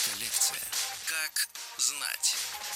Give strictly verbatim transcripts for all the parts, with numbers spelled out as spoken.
Лекция «Как знать».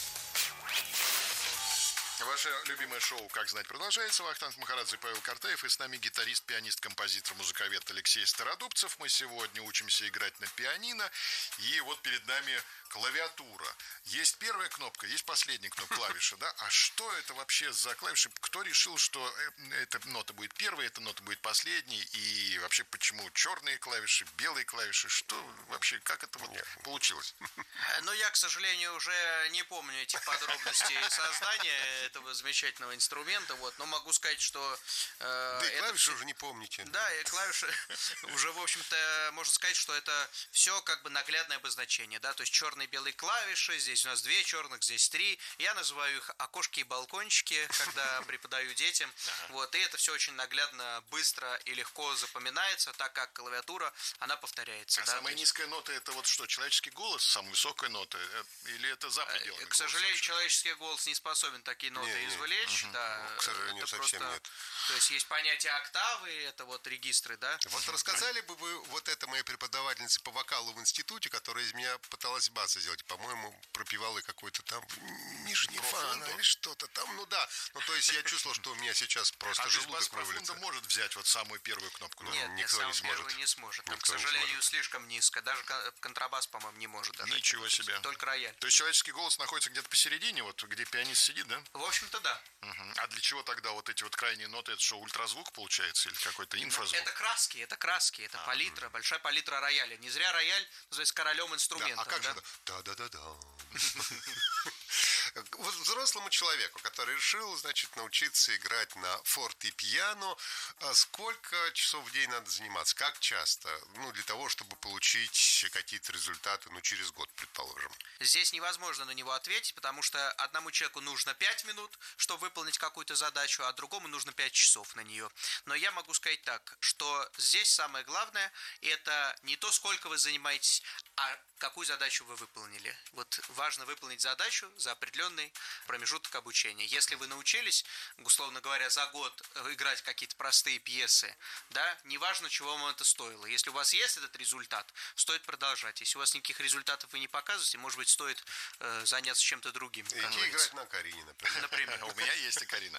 Ваше любимое шоу «Как знать» продолжается. Вахтанг Махарадзе и Павел Картаев. И с нами гитарист, пианист, композитор, музыковед Алексей Стародубцев. Мы сегодня учимся играть на пианино. И вот перед нами клавиатура. Есть первая кнопка, есть последняя кнопка, клавиша, да? А что это вообще за клавиши? Кто решил, что эта нота будет первой, эта нота будет последней? И вообще, почему черные клавиши, белые клавиши? Что вообще, как это вот получилось? Ну, я, к сожалению, уже не помню этих подробностей создания этого замечательного инструмента, вот, но могу сказать, что... Э, да и клавиши все... уже не помните. Да, и клавиши уже, в общем-то, можно сказать, что это все как бы наглядное обозначение, да, то есть черные и белые клавиши, здесь у нас две черных, здесь три, я называю их окошки и балкончики, когда преподаю детям, вот, и это все очень наглядно, быстро и легко запоминается, так как клавиатура, она повторяется. А самая низкая нота — это вот что, человеческий голос, самая высокая нота, или это за пределами? К сожалению, человеческий голос не способен такие ноты не, извлечь, не. Да. Ну, к сожалению, совсем просто, нет. То есть есть понятие октавы, это вот регистры, да? Вот рассказали бы вы вот это моей преподавательнице по вокалу в институте, которая из меня пыталась баса сделать, по-моему, пропевала какой-то там нижний фа или что-то там, ну да. Ну, то есть я чувствовал, что у меня сейчас просто а желудок вывалится. А может взять вот самую первую кнопку? Нет, никто нет, не сможет. не сможет. Там, никто к сожалению, сможет. слишком низко. Даже контрабас, по-моему, не может. Даже. Ничего себе. Только рояль. То есть человеческий голос находится где-то посередине, вот где пианист сидит, да? В общем-то, да. Угу. А для чего тогда вот эти вот крайние ноты? Это что, ультразвук получается или какой-то инфразвук? Это краски, это краски, это а, палитра, угу. большая палитра рояля. Не зря рояль называется королем инструментов. Да, а как да? же это? Да-да-да-да. Вот взрослому человеку, который решил, значит, научиться играть на фортепиано, сколько часов в день надо заниматься? Как часто? Ну, для того, чтобы получить какие-то результаты, ну, через год, предположим. Здесь невозможно на него ответить, потому что одному человеку нужно пять минут, чтобы выполнить какую-то задачу, а другому нужно пять часов на нее. Но я могу сказать так, что здесь самое главное – это не то, сколько вы занимаетесь, а какую задачу вы выполнили. Вот важно выполнить задачу за определенный промежуток обучения. Если вы научились, условно говоря, за год играть какие-то простые пьесы, да, неважно, чего вам это стоило. Если у вас есть этот результат, стоит продолжать. Если у вас никаких результатов вы не показываете, может быть, стоит э, заняться чем-то другим. Идти играть на Карине, например. Например. У меня есть и Карина.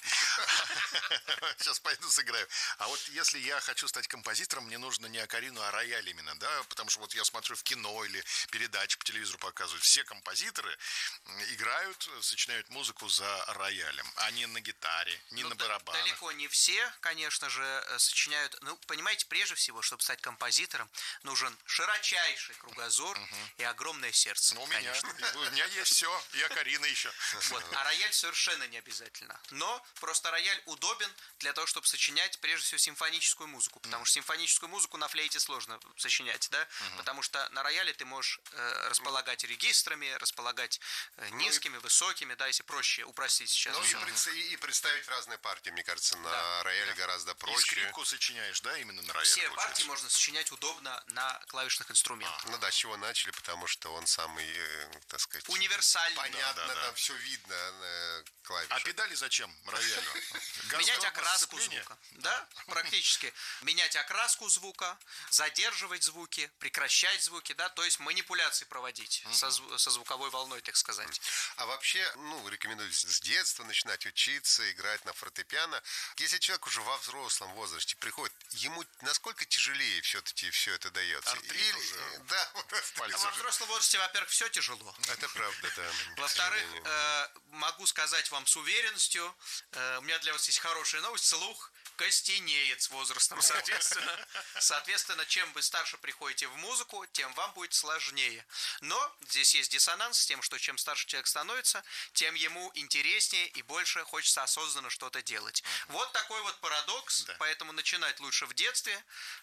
Сейчас пойду сыграю. А вот если я хочу стать композитором, мне нужно не Карину, а рояль именно, да? Потому что вот я смотрю в кино или передачи по телевизору показывают, все композиторы играют, сочиняют музыку за роялем, а не на гитаре, не ну, на барабанах. Далеко не все, конечно же, сочиняют. Ну, понимаете, прежде всего, чтобы стать композитором, нужен широчайший кругозор угу. и огромное сердце. Ну, у меня, у меня есть все, я Карина еще. Вот. А рояль совершенно не обязательно. Но просто рояль удобен для того, чтобы сочинять, прежде всего, симфоническую музыку. Потому что симфоническую музыку на флейте сложно сочинять, да? Угу. Потому что на рояле ты можешь э, располагать регистрами, располагать э, низкими, ну, высокими, да, если проще упростить сейчас. Ну, и, пред, и представить разные партии, мне кажется, на да. рояле да. гораздо проще. И скрипку сочиняешь, да, именно на рояле? Все получается? партии можно сочинять удобно на клавишных инструментах. А. Ну да, с чего начали, потому что он самый, э, так сказать... универсальный. Понятно, да, да, да. там все видно, э, клавиши. А педали зачем роялю? Менять окраску звука. Да, практически. Менять окраску звука, задерживать звуки, прекращать звуки, да, то есть манипуляции проводить uh-huh. со, со звуковой волной, так сказать. А вообще, ну, рекомендую с детства начинать учиться, играть на фортепиано. Если человек уже во взрослом возрасте приходит, ему насколько тяжелее все-таки все это дается? Артрит Или... уже. Да, а во взрослом возрасте, во-первых, все тяжело. Это правда, да. Во-вторых, э, могу сказать вам с уверенностью, э, у меня для вас есть хорошая новость, слух костенеет с возрастом, соответственно. Соответственно, чем вы старше приходите в музыку, тем вам будет сложнее. Но здесь есть диссонанс с тем, что чем старше человек становится, тем ему интереснее и больше хочется осознанно что-то делать. Вот такой вот парадокс, да. Поэтому начинать лучше в детстве.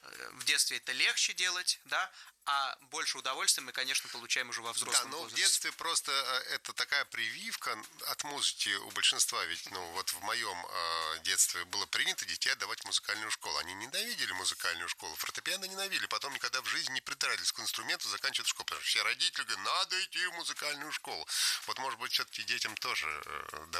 В детстве это легче делать, да, а больше удовольствия мы, конечно, получаем уже во взрослом да, но возрасте. В детстве просто это такая прививка от музыки у большинства. Ведь, ну, вот в моем э, детстве было принято детей отдавать в музыкальную школу. Они ненавидели музыкальную школу, фортепиано ненавидели. Потом никогда в жизни не притрагивались к инструменту, заканчивают школу. Потому что все родители говорят, надо идти в музыкальную школу. Вот, может быть, все-таки детям тоже э,